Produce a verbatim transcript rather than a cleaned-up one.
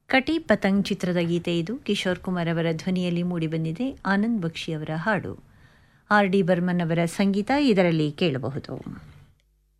ಕಟಿ ಪತಂಗ್ ಚಿತ್ರದ ಗೀತೆ ಇದು. ಕಿಶೋರ್ ಕುಮಾರ್ ಅವರ ಧ್ವನಿಯಲ್ಲಿ ಮೂಡಿಬಂದಿದೆ. ಆನಂದ್ ಬಕ್ಷಿ ಅವರ ಹಾಡು. ಆರ್ ಡಿ ಬರ್ಮನ್ ಅವರ ಸಂಗೀತ ಇದರಲ್ಲಿ ಕೇಳಬಹುದು.